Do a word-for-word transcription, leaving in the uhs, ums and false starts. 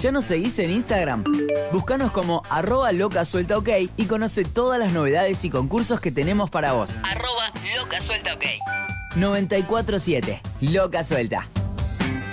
¿Ya nos seguís en Instagram? Búscanos como arroba loca suelta ok y conoce todas las novedades y concursos que tenemos para vos. Arroba loca suelta ok. noventa y cuatro siete, Loca Suelta.